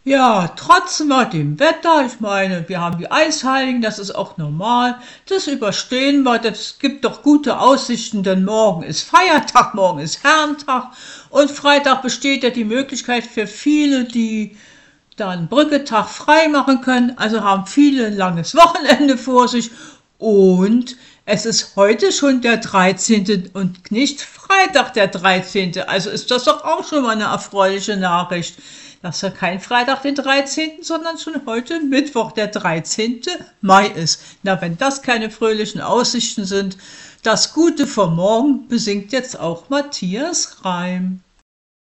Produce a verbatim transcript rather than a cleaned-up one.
Ja, trotz mal dem Wetter, ich meine, wir haben die Eisheiligen, das ist auch normal, das überstehen wir, das gibt doch gute Aussichten, denn morgen ist Feiertag, morgen ist Herrentag und Freitag besteht ja die Möglichkeit für viele, die dann Brücketag frei machen können, also haben viele ein langes Wochenende vor sich und es ist heute schon der dreizehnte und nicht Freitag der dreizehnte. Also ist das doch auch schon mal eine erfreuliche Nachricht, dass ja kein Freitag den dreizehnten, sondern schon heute Mittwoch der dreizehnte Mai ist. Na, wenn das keine fröhlichen Aussichten sind, das Gute vom Morgen besingt jetzt auch Matthias Reim.